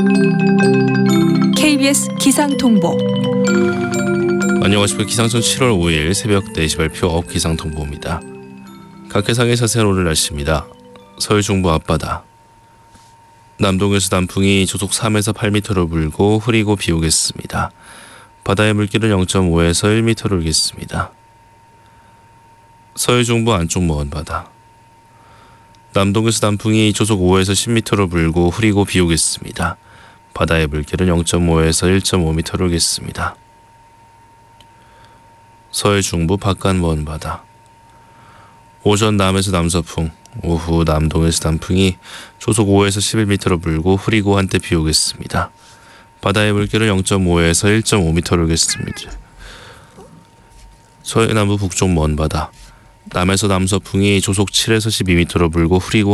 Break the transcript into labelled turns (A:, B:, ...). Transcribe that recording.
A: KBS 기상통보.
B: 안녕하십니까. 기상청 7월 5일 새벽 4시 발표 기상통보입니다. 각 해상의 자세한 오늘 날씨입니다. 서해 중부 앞바다 남동에서 남풍이 조속 3에서 8m로 불고 흐리고 비 오겠습니다. 바다의 물길은 0.5에서 1m로 일겠습니다. 서해 중부 안쪽 먼 바다 남동에서 남풍이 조속 5에서 10m로 불고 흐리고 비 오겠습니다. 바다의 물길은 0.5에서 1.5m로 일겠습니다. 서해 중부 바깥 먼 바다 오전 남에서 남서풍, 오후 남동에서 남풍이 조속 5에서 11m로 불고 흐리고 한때 비 오겠습니다. 바다의 물길은 0.5에서 1.5m로 일겠습니다. 서해 남부 북쪽 먼 바다 남에서 남서풍이 조속 7에서 12m로 불고 흐리고